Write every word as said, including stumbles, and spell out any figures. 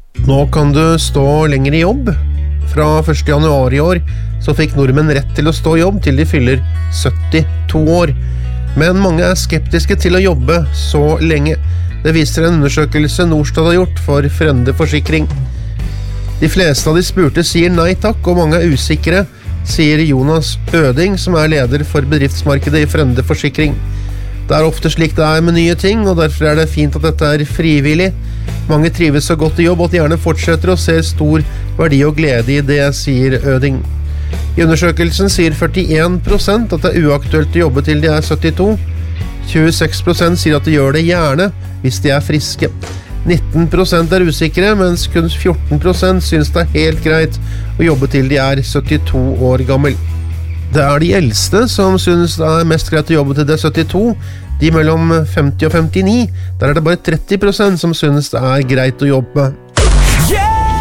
Nå kan du stå lenger i jobb. Fra første januar i år så fikk nordmenn rett til å stå i jobb til de fyller syttito år. Men mange er skeptiske til å jobbe så lenge. Det viser en undersøkelse Norstat har gjort for Frende Forsikring. De fleste av de spurte sier nei takk, og mange er usikre, sier Jonas Øding, som er leder for bedriftsmarkedet i Frende Forsikring. Det er ofte slik det er med nye ting, og derfor er det fint at dette er frivillig. Mange trives så godt i jobb at de gjerne fortsetter og ser stor verdi og glede i det, sier Øding. I undersøkelsen sier førtien prosent at det er uaktuelt å jobbe til de er syttito. tjueseks prosent sier at de gjør det gjerne hvis de er friske. nitten prosent er usikre, mens kun fjorten prosent synes det er helt greit å jobbe til de er syttito år gammel. Det er de eldste som synes det er mest greit å jobbe til de er syttito. De mellom femti og femtini, der er det bare tretti prosent som synes det er greit å jobbe.